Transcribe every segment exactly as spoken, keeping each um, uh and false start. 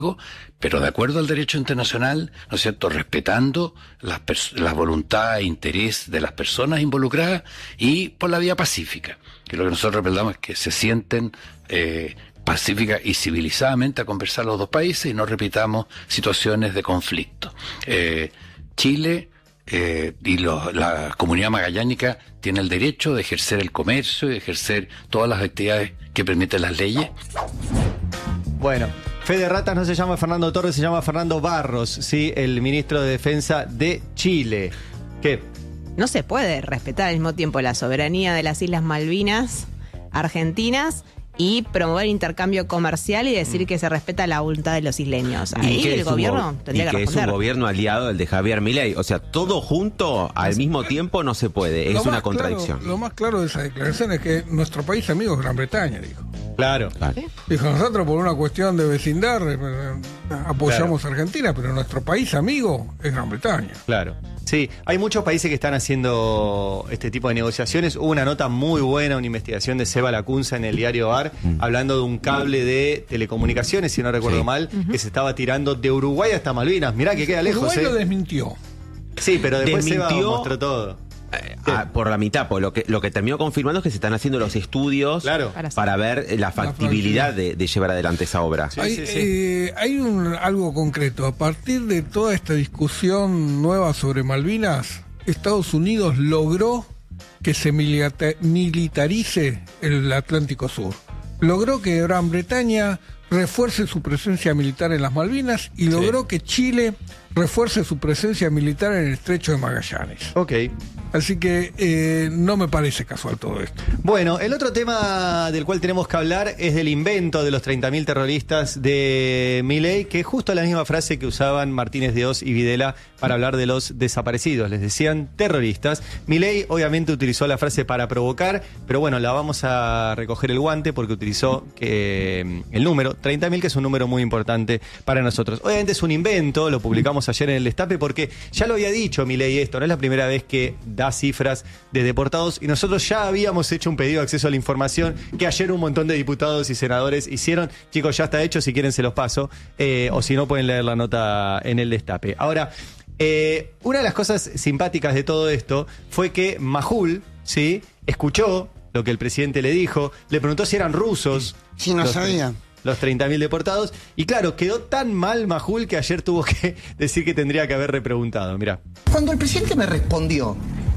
pero de acuerdo al derecho internacional, ¿no es cierto?, respetando la, la voluntad e interés de las personas involucradas y por la vía pacífica, que lo que nosotros respetamos es que se sienten eh, pacífica y civilizadamente a conversar los dos países y no repitamos situaciones de conflicto. Eh, Chile eh, y lo, la comunidad magallánica tiene el derecho de ejercer el comercio y de ejercer todas las actividades que permiten las leyes. Bueno, fe de ratas no se llama Fernando Torres, se llama Fernando Barros, ¿sí? El ministro de Defensa de Chile. ¿Qué? No se puede respetar al mismo tiempo la soberanía de las Islas Malvinas argentinas y promover intercambio comercial y decir que se respeta la voluntad de los isleños. Ahí el gobierno tendría que responder. Y que es un gobierno aliado del de Javier Milei. O sea, todo junto al mismo tiempo no se puede. Es una contradicción. Claro, lo más claro de esa declaración es que nuestro país amigo es Gran Bretaña, dijo. Claro. claro. ¿Sí? Dijo, nosotros por una cuestión de vecindad eh, apoyamos claro. a Argentina, pero nuestro país amigo es Gran Bretaña. Claro. Sí, hay muchos países que están haciendo este tipo de negociaciones. Hubo una nota muy buena, una investigación de Seba Lacunza en el diario A R, mm. hablando de un cable de telecomunicaciones, si no recuerdo sí. mal, uh-huh. que se estaba tirando de Uruguay hasta Malvinas. Mirá que queda lejos. Uruguay ¿eh? lo desmintió. Sí, pero después desmintió... Seba mostró todo. Ah, por la mitad, pues lo que lo que terminó confirmando es que se están haciendo los estudios claro. para ver la factibilidad de, de llevar adelante esa obra. Sí, hay sí, sí. Eh, hay un, algo concreto. A partir de toda esta discusión nueva sobre Malvinas, Estados Unidos logró que se militarice el Atlántico Sur. Logró que Gran Bretaña refuerce su presencia militar en las Malvinas y logró sí. que Chile refuerce su presencia militar en el Estrecho de Magallanes. Ok. Así que eh, no me parece casual todo esto. Bueno, el otro tema del cual tenemos que hablar es del invento de los treinta mil terroristas de Milei, que es justo la misma frase que usaban Martínez de Oz y Videla para hablar de los desaparecidos. Les decían terroristas. Milei obviamente utilizó la frase para provocar, pero bueno, la vamos a recoger el guante porque utilizó que, el número treinta mil, que es un número muy importante para nosotros. Obviamente es un invento, lo publicamos ayer en el Destape porque ya lo había dicho Milei esto, no es la primera vez que da cifras de deportados y nosotros ya habíamos hecho un pedido de acceso a la información que ayer un montón de diputados y senadores hicieron. Chicos, ya está hecho, si quieren se los paso, eh, o si no pueden leer la nota en el Destape. Ahora, eh, una de las cosas simpáticas de todo esto fue que Majul, ¿sí?, escuchó lo que el presidente le dijo, le preguntó si eran rusos. Sí, no los, sabía. Los treinta mil deportados. Y claro, quedó tan mal Majul que ayer tuvo que decir que tendría que haber repreguntado. Mirá. Cuando el presidente me respondió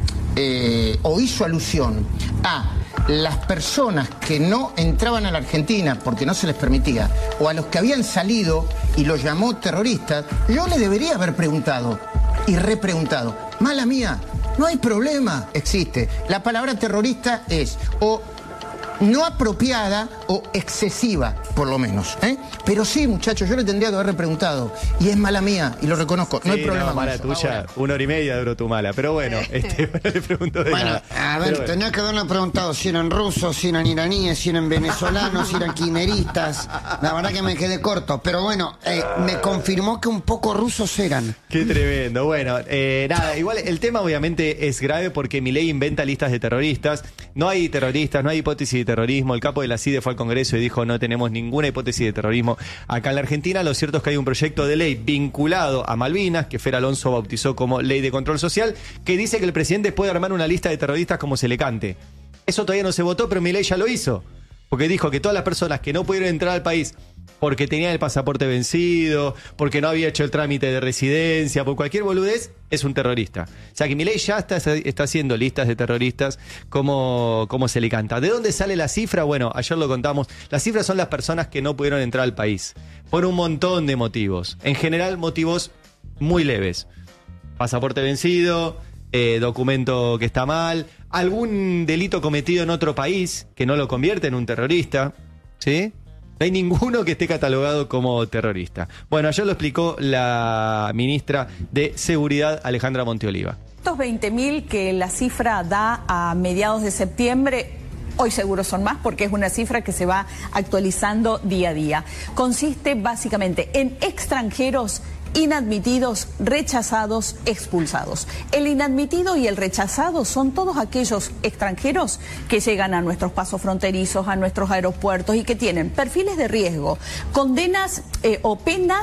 eh, o hizo alusión a las personas que no entraban a la Argentina porque no se les permitía, o a los que habían salido y los llamó terroristas, yo le debería haber preguntado y repreguntado. Mala mía, no hay problema, existe. La palabra terrorista es o no apropiada o excesiva, por lo menos, ¿eh? Pero sí, muchachos, yo le tendría que haber preguntado. Y es mala mía, y lo reconozco. No sí, hay problema. No, mala con eso. tuya, ahora. Una hora y media duró tu mala. Pero bueno, este, no le pregunto de bueno, nada. A ver, bueno. tenía que haberle preguntado si eran rusos, si eran iraníes, si eran venezolanos, si eran quimeristas. La verdad que me quedé corto. Pero bueno, eh, me confirmó que un poco rusos eran. Qué tremendo. Bueno, eh, nada, igual el tema obviamente es grave porque Milei inventa listas de terroristas. No hay terroristas, no hay hipótesis de terrorismo. El capo de la C I D E fue al Congreso y dijo no tenemos ninguna hipótesis de terrorismo acá en la Argentina. Lo cierto es que hay un proyecto de ley vinculado a Malvinas, que Fer Alonso bautizó como Ley de Control Social, que dice que el presidente puede armar una lista de terroristas como se le cante. Eso todavía no se votó, pero Milei ya lo hizo. Porque dijo que todas las personas que no pudieron entrar al país porque tenían el pasaporte vencido, porque no había hecho el trámite de residencia, por cualquier boludez, es un terrorista. O sea que Milei ya está, está haciendo listas de terroristas como, como se le canta. ¿De dónde sale la cifra? Bueno, ayer lo contamos. Las cifras son las personas que no pudieron entrar al país por un montón de motivos. En general, motivos muy leves. Pasaporte vencido, eh, documento que está mal, algún delito cometido en otro país que no lo convierte en un terrorista, ¿sí? No hay ninguno que esté catalogado como terrorista. Bueno, ayer lo explicó la ministra de Seguridad, Alejandra Monteoliva. Estos veinte mil que la cifra da a mediados de septiembre, hoy seguro son más porque es una cifra que se va actualizando día a día. Consiste básicamente en extranjeros inadmitidos, rechazados, expulsados. El inadmitido y el rechazado son todos aquellos extranjeros que llegan a nuestros pasos fronterizos, a nuestros aeropuertos y que tienen perfiles de riesgo, condenas eh, o penas